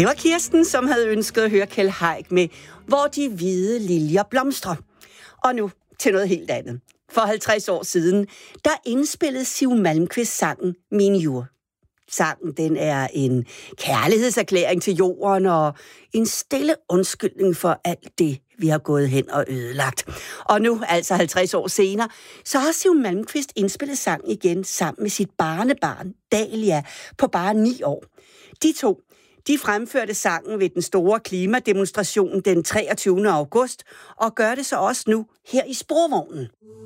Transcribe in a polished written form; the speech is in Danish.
Det var Kirsten, som havde ønsket at høre Kjeld Haik med Hvor de hvide liljer blomstrer. Og nu til noget helt andet. For 50 år siden, der indspillede Siv Malmkvist sangen Min Jord. Sangen, den er en kærlighedserklæring til jorden og en stille undskyldning for alt det, vi har gået hen og ødelagt. Og nu, altså 50 år senere, så har Siv Malmkvist indspillet sangen igen sammen med sit barnebarn, Dalia, på bare 9 år. De to, de fremførte sangen ved den store klimademonstration den 23. august, og gør det så også nu her i Sporvognen.